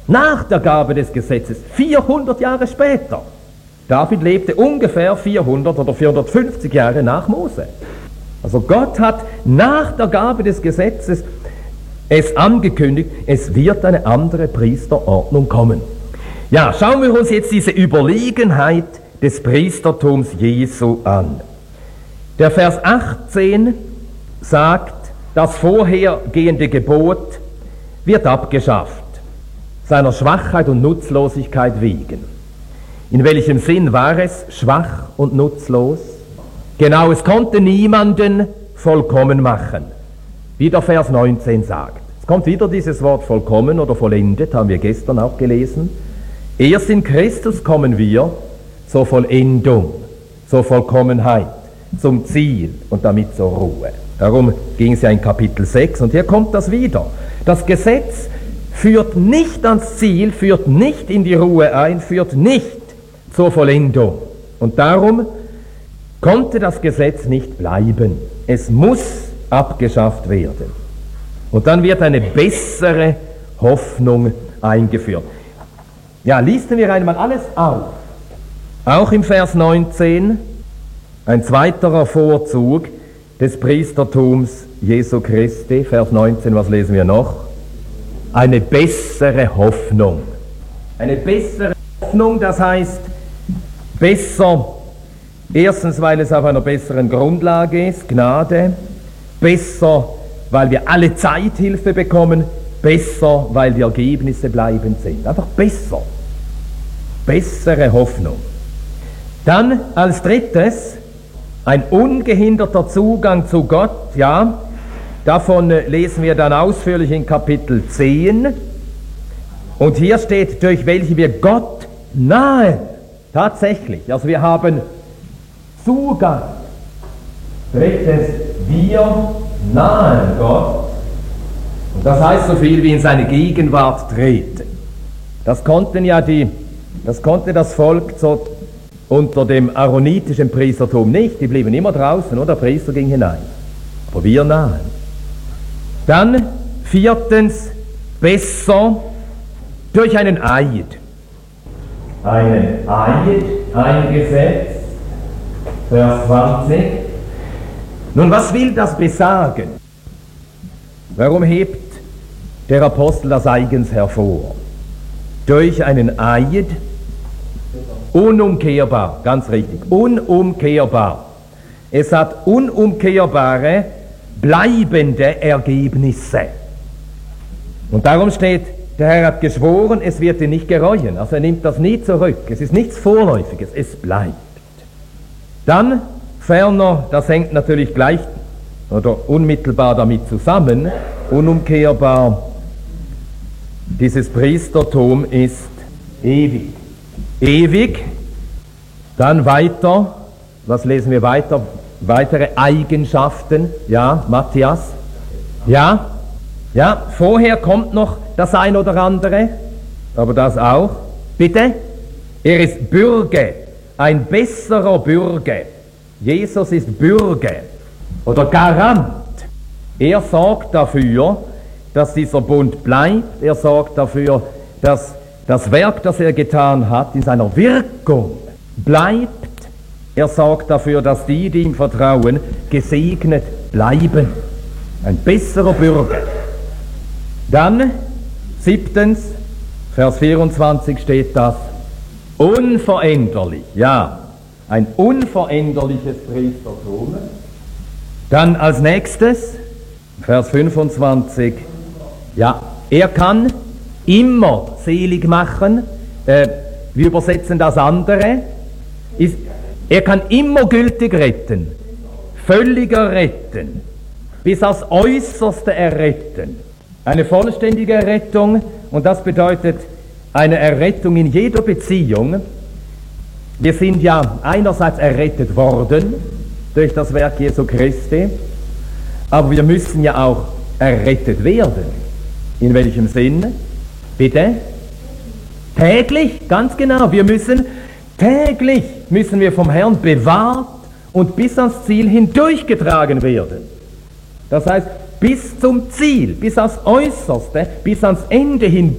nach der Gabe des Gesetzes, 400 Jahre später. David lebte ungefähr 400 oder 450 Jahre nach Mose. Also Gott hat nach der Gabe des Gesetzes es angekündigt, es wird eine andere Priesterordnung kommen. Ja, schauen wir uns jetzt diese Überlegenheit des Priestertums Jesu an. Der Vers 18 sagt, das vorhergehende Gebot wird abgeschafft, seiner Schwachheit und Nutzlosigkeit wegen. In welchem Sinn war es schwach und nutzlos? Genau, es konnte niemanden vollkommen machen, wie der Vers 19 sagt. Es kommt wieder dieses Wort vollkommen oder vollendet, haben wir gestern auch gelesen. Erst in Christus kommen wir zur Vollendung, zur Vollkommenheit, zum Ziel und damit zur Ruhe. Darum ging es ja in Kapitel 6 und hier kommt das wieder. Das Gesetz führt nicht ans Ziel, führt nicht in die Ruhe ein, führt nicht zur Vollendung. Und darum konnte das Gesetz nicht bleiben. Es muss abgeschafft werden. Und dann wird eine bessere Hoffnung eingeführt. Ja, lesen wir einmal alles auf. Auch im Vers 19 ein zweiterer Vorzug des Priestertums Jesu Christi. Vers 19, was lesen wir noch? Eine bessere Hoffnung. Eine bessere Hoffnung, das heißt besser, erstens, weil es auf einer besseren Grundlage ist, Gnade, besser, weil wir alle Zeit Hilfe bekommen, besser, weil die Ergebnisse bleibend sind. Einfach besser. Bessere Hoffnung. Dann als drittes ein ungehinderter Zugang zu Gott, ja, davon lesen wir dann ausführlich in Kapitel 10. Und hier steht, durch welche wir Gott nahen. Tatsächlich, also wir haben Zugang. Drittens, wir nahen Gott. Und das heißt so viel wie in seine Gegenwart treten. Das konnte das Volk so unter dem aaronitischen Priestertum nicht. Die blieben immer draußen, oder? Der Priester ging hinein. Aber wir nahen. Dann viertens, besser durch einen Eid. Einen Eid eingesetzt. Vers 20. Nun, was will das besagen? Warum hebt der Apostel das eigens hervor? Durch einen Eid, unumkehrbar, ganz richtig, unumkehrbar. Es hat unumkehrbare, bleibende Ergebnisse. Und darum steht, der Herr hat geschworen, es wird ihn nicht gereuen. Also er nimmt das nie zurück. Es ist nichts Vorläufiges, es bleibt. Dann ferner, das hängt natürlich gleich oder unmittelbar damit zusammen, unumkehrbar, dieses Priestertum ist ewig. Ewig, dann weiter, was lesen wir weiter? Weitere Eigenschaften, ja, Matthias? Ja, vorher kommt noch das ein oder andere, aber das auch. Bitte? Er ist Bürger, ein besserer Bürger. Jesus ist Bürger oder Garant. Er sorgt dafür, dass dieser Bund bleibt. Er sorgt dafür, dass das Werk, das er getan hat, in seiner Wirkung bleibt. Er sorgt dafür, dass die ihm vertrauen, gesegnet bleiben. Ein besserer Bürger. Dann, siebtens, Vers 24 steht das, unveränderlich, ja, ein unveränderliches Priestertum. Dann als nächstes, Vers 25, ja, er kann immer selig machen, wir übersetzen das andere, er kann immer gültig retten, völliger retten, bis aufs Äußerste erretten. Eine vollständige Errettung, und das bedeutet eine Errettung in jeder Beziehung. Wir sind ja einerseits errettet worden durch das Werk Jesu Christi, aber wir müssen ja auch errettet werden. In welchem Sinn? Bitte? Täglich, ganz genau. Täglich müssen wir vom Herrn bewahrt und bis ans Ziel hindurchgetragen werden. Das heißt, bis zum Ziel, bis aufs Äußerste, bis ans Ende hin